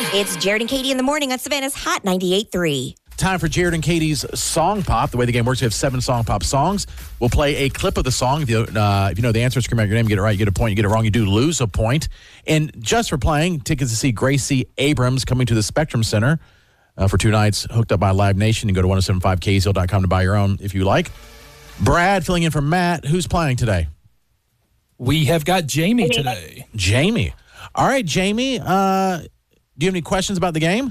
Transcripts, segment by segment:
It's Jared and Katie in the morning on Savannah's Hot 98.3. Time for Jared and Katie's Song Pop. The way the game works, we have 7 Song Pop songs. We'll play a clip of the song. If you know the answer, scream out your name, get it right, you get a point. You get it wrong, you do lose a point. And just for playing, tickets to see Gracie Abrams coming to the Spectrum Center for 2 nights, hooked up by Live Nation. You go to 1075ksl.com to buy your own if you like. Brad filling in for Matt. Who's playing today? We have got Jamie today. Jamie. All right, Jamie. Do you have any questions about the game?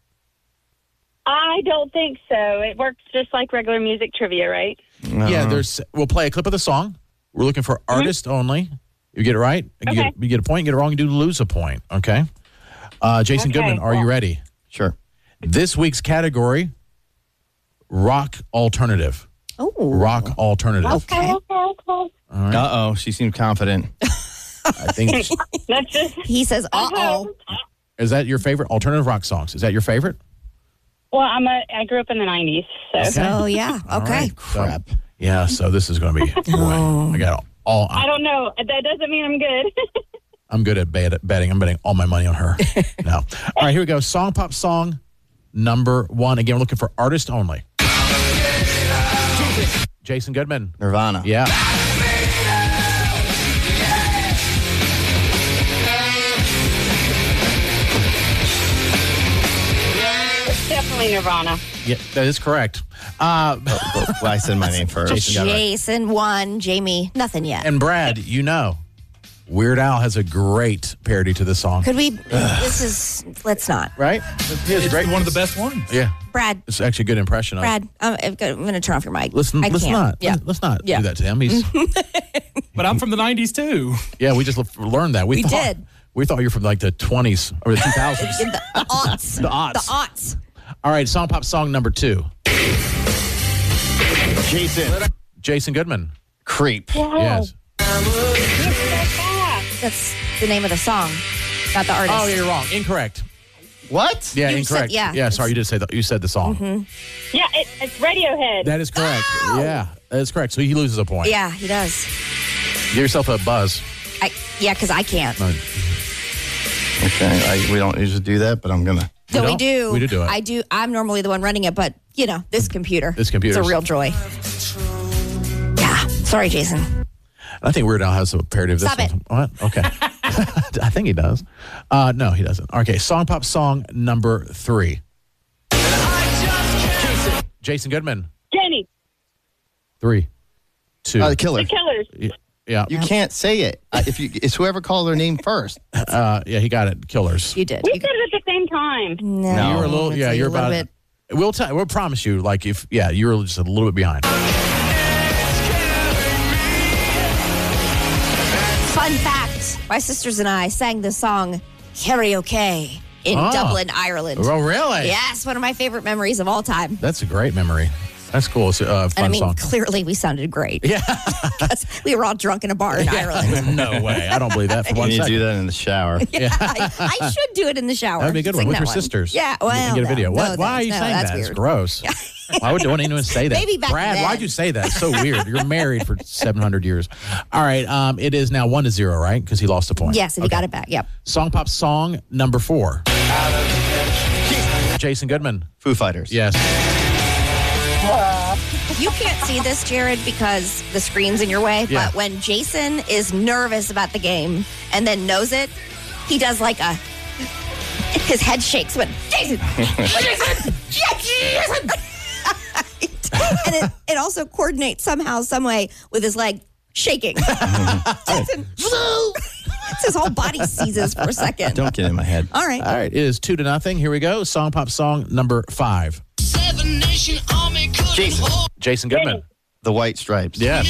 I don't think so. It works just like regular music trivia, right? Yeah, we'll play a clip of the song. We're looking for artist only. You get it right, Okay. you get a point. You get it wrong, you do lose a point. Okay. Jason Goodman, are you ready? Sure. This week's category: rock alternative. Oh, Rock alternative. okay. Uh-oh, she seemed confident. I think. That's just. He says, uh-oh. Is that your favorite alternative rock songs? Is that your favorite? Well, I grew up in the 90s, so. So, yeah, All okay. right. Crap. Yeah. So this is going to be. Boy, I got all. I don't know. That doesn't mean I'm good. I'm good at betting. I'm betting all my money on her. No. All right, here we go. Song Pop song number 1. Again, we're looking for artist only. Jason Goodman. Nirvana. Yeah. It's definitely Nirvana. Yeah, that is correct. Well, I said my name first. Jason got it right. Jason won. Jamie, nothing yet. And Brad, Weird Al has a great parody to the song. Could we, let's not. Right? It's great. one of the best ones. Yeah. Brad, It's actually a good impression of I'm going to turn off your mic. Let's I not. can't. Yeah. Let's not Yeah. do that to him. He's But I'm from the 90s, too. yeah. We just learned that. We did. We thought you were from like the 20s or the 2000s. In the aughts. The aughts. The aughts. All right, Song Pop song number 2. Jason Goodman. Creep. Wow. Yes. You're so fast. That's the name of the song, not the artist. Oh, you're wrong. Incorrect. What? Yeah, You incorrect. said- yeah. Sorry, you did say that. You said the song. Yeah, it's Radiohead. That is correct. Yeah, that is correct. So he loses a point. Yeah, he does. Give yourself a buzz. Because I can't. No, Okay, we don't usually do that, but I'm going to. No, we don't? do. We do it. I do. I'm normally the one running it, but, this computer. This computer's- It's a real joy. Yeah. Sorry, Jason. I think Weird Al has a parody of this Stop it. one. What? Okay. I think he does. No, he doesn't. Okay, Song Pop song number 3. Jason Goodman. Jenny. 3, 2. The Killer. The Killers. Yeah. You can't say it. It's whoever called their name first. Yeah, he got it. Killers. You did. We said it at the same time. No. You were a little. I'd Yeah, say you're a little about. bit. We'll promise you. Like if you were just a little bit behind. Fun fact: my sisters and I sang this song karaoke in Oh. Dublin, Ireland. Oh, really? Yes, one of my favorite memories of all time. That's a great memory. That's cool. It's a fun And I mean, song. clearly we sounded great. Yeah. 'Cause we were all drunk in a bar in Ireland. No way. I don't believe that for You one need to second. do that in the shower. Yeah, I should do it in the shower. That'd be a good one Sing with that your sisters. Yeah, well, you can get a video. no, What? Why are thanks. you No, saying that's that? It's weird. gross. Why would anyone say that? Maybe back Brad, then. why'd you say that? It's so weird. You're married for 700 years. All right. It is now 1-0, right? Because he lost a point. Yes, if you got it back. Yep. Song Pop song number 4. Jason Goodman. Foo Fighters. Yes. You can't see this, Jared, because the screen's in your way. Yeah. But when Jason is nervous about the game and then knows it, he does like his head shakes when Jason, Jason, Jason. And it also coordinates somehow, some way with his leg shaking. Jason, his whole body seizes for a second. Don't get in my head. All right. All right. It is 2-0. Here we go. Song Pop song number 5. Jason. Jason Goodman. The White Stripes. Yes.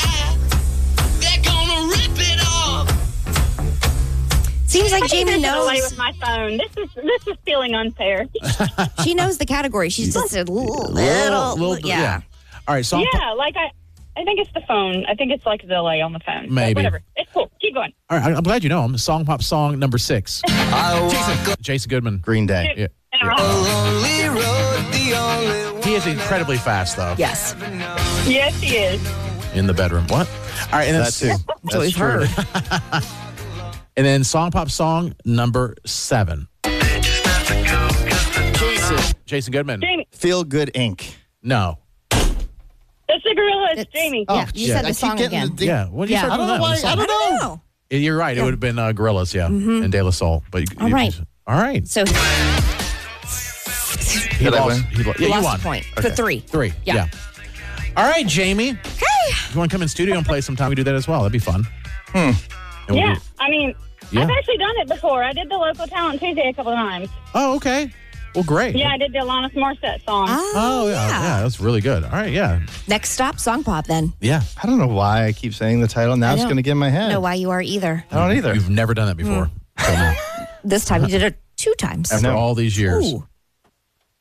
Seems like Jamie Away knows. with my phone. This is feeling unfair. She knows the category. She's just a little yeah. All right. Song Pop. Yeah, like I think it's the phone. I think it's like the delay on the phone. Maybe. But whatever. It's cool. Keep going. All right. I'm glad you know him. Song Pop song number 6. Jason Goodman. Green Day. Yeah. He is incredibly fast, though. Yes. Yes, he is. In the bedroom. What? All right. And then, That's it. That's what we've heard. and then Song Pop song number 7. Jason Goodman. Jamie. Feel Good Inc. No. It's the Gorillas. Jamie. Yeah, you said the song again. Yeah. What did you Yeah. start I don't doing know that? why. I don't know. Oh. You're right. It would have been Gorillaz, yeah, and De La Soul. But All right. All right. So He Did I lost. win? Yeah, you you lost won. a point for 3. 3. Yeah. Yeah. All right, Jamie. Okay. If you want to come in studio and play sometime, we do that as well. That'd be fun. And we'll Yeah, do- I mean, Yeah. I've actually done it before. I did the local talent Tuesday a couple of times. Oh, okay. Well, great. Yeah, I did the Alanis Morissette song. Oh, yeah. That's really good. All right, yeah. Next stop, Song Pop then. Yeah. I don't know why I keep saying the title. Now it's don't going to get in my head. Know why you are either. I don't either. You've never done that before. So, no. This time you did it 2 times. After all these years. Ooh.